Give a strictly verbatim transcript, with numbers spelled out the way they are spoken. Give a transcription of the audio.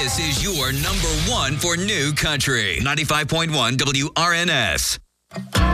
This is your number one for new country. ninety-five point one W R N S.